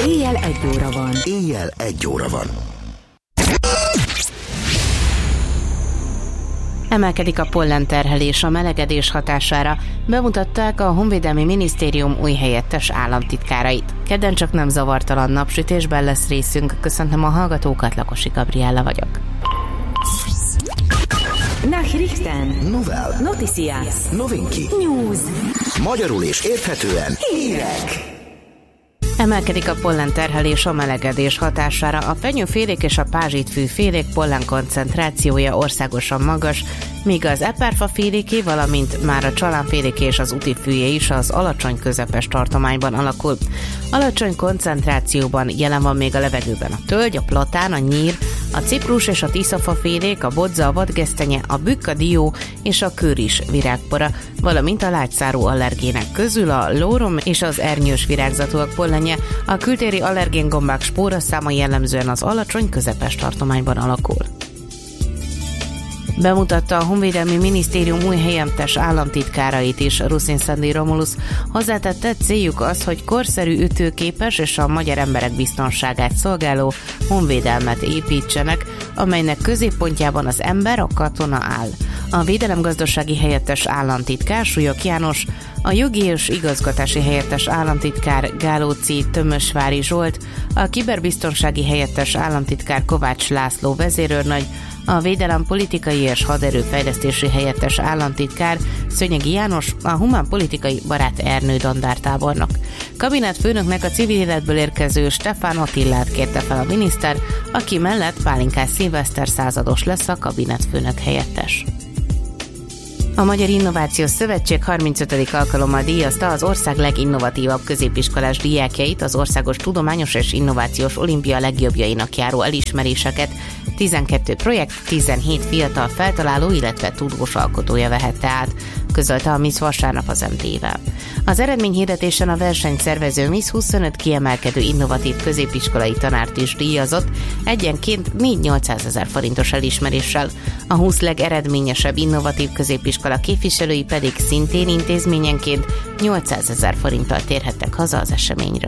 Éjjel 1 óra van. Éjjel 1 óra van. Emelkedik a pollenterhelés a melegedés hatására, bemutatták a Honvédelmi Minisztérium új helyettes államtitkárait. Kedden csak nem zavartalan napsütésben lesz részünk, köszöntöm a hallgatókat, Lakosi Gabriella vagyok. Nachrichten. Novel. Noticias. Novinki. News. Magyarul és érthetően. Hírek. Emelkedik a pollenterhelés a melegedés hatására. A fenyőfélék és a pázsitfűfélék pollen koncentrációja országosan magas, míg az eperfaféléké, valamint már a csalánféléké és az utifűjé is az alacsony közepes tartományban alakul. Alacsony koncentrációban jelen van még a levegőben a tölgy, a platán, a nyír, a ciprus és a tiszafafélék, a bodza, a vadgesztenye, a bükk, a dió és a kőris virágpora, valamint a lágyszárú allergének közül a lórom és az ernyős virágzatúak pollenje, a kültéri allergéngombák spóraszáma jellemzően az alacsony közepes tartományban alakul. Bemutatta a Honvédelmi Minisztérium új helyettes államtitkárait is. Ruszin Szandi Romulus hozzátette, céljuk az, hogy korszerű, ütőképes és a magyar emberek biztonságát szolgáló honvédelmet építsenek, amelynek középpontjában az ember, a katona áll. A védelemgazdasági helyettes államtitkár Súlyog János, a jogi és igazgatási helyettes államtitkár Gálóci Tömösvári Zsolt, a kiberbiztonsági helyettes államtitkár Kovács László vezérőrnagy, a védelem politikai és haderőfejlesztési helyettes államtitkár Szönyegi János, a humánpolitikai Barát Ernő dandártábornok. Kabinetfőnöknek a civil életből érkező Stefán Attillát kérte fel a miniszter, aki mellett Pálinkás Szilveszter százados lesz a kabinetfőnök helyettes. A Magyar Innovációs Szövetség 35. alkalommal díjazta az ország leginnovatívabb középiskolás diákjait, az Országos Tudományos és Innovációs Olimpia legjobbjainak járó elismeréseket. 12 projekt, 17 fiatal feltaláló, illetve tudós alkotója vehette át, közölte a Miss vasárnap az MT-vel. Az eredményhirdetésen a versenyszervező Miss 25 kiemelkedő innovatív középiskolai tanárt is díjazott, egyenként 4-800 ezer forintos elismeréssel. A 20 legeredményesebb innovatív középiskola képviselői pedig szintén intézményenként 800 ezer forinttal térhettek haza az eseményről.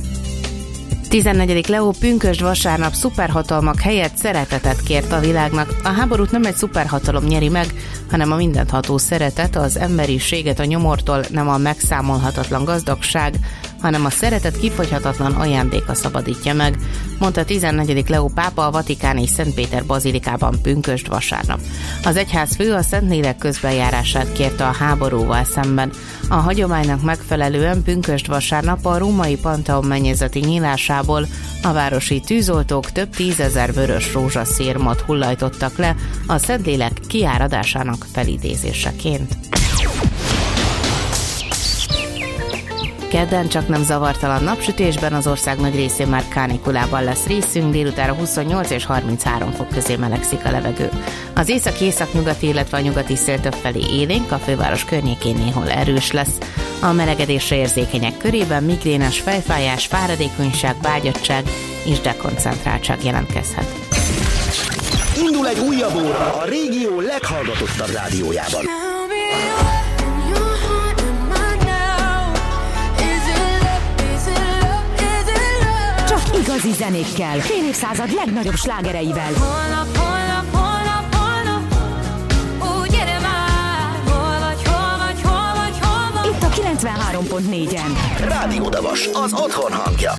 14. Leó pünkösd vasárnap szuperhatalmak helyett szeretetet kért a világnak. A háborút nem egy szuperhatalom nyeri meg, hanem a mindentható szeretet, az emberiséget a nyomortól, nem a megszámolhatatlan gazdagság, hanem a szeretet kifogyhatatlan ajándéka szabadítja meg, mondta 14. Leó pápa a vatikáni Szent Péter bazilikában pünkösd vasárnap. Az egyházfő a Szentlélek közbenjárását kérte a háborúval szemben. A hagyománynak megfelelően pünkösd vasárnap a római Pantheon mennyezeti nyílásából a városi tűzoltók több 10 000 vörös rózsaszírmot hullajtottak le a Szentlélek kiáradásának felidézéseként. Kedden csak nem zavartalan napsütésben, az ország nagy részén már kánikulában lesz részünk, délutára 28 és 33 fok közé melegszik a levegő. Az észak-északnyugati, illetve a nyugati szél többfelé élénk, a főváros környékén néhol erős lesz. A melegedésre érzékenyek körében migrénes fejfájás, fáradékonyság, vágyattság és dekoncentráltság jelentkezhet. Indul egy újabb óra a régió leghallgatottabb rádiójában. Igazi zenékkel, fél évszázad legnagyobb slágereivel. Holnap, gyere már, hol vagy. Itt a 93.4-en. Rádió Davas, az otthon hangja.